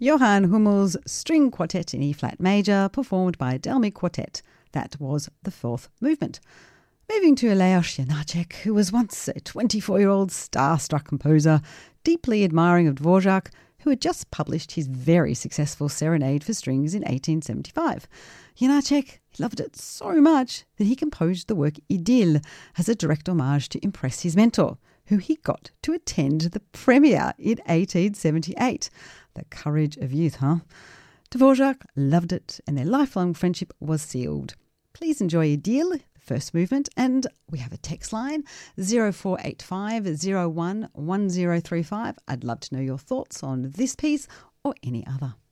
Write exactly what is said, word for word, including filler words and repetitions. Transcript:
Johann Hummel's String Quartet in E-flat major, performed by Delmy Quartet. That was the fourth movement. Moving to Leos Janáček, who was once a twenty-four-year-old star-struck composer, deeply admiring of Dvorak, who had just published his very successful Serenade for Strings in eighteen seventy-five. Janáček loved it so much that he composed the work Idyll as a direct homage to impress his mentor, who he got to attend the premiere in eighteen seventy-eight. The courage of youth, huh? Dvorak loved it, and their lifelong friendship was sealed. Please enjoy Idyll, the first movement, and we have a text line, zero four eight five zero one one zero three five. I'd love to know your thoughts on this piece or any other.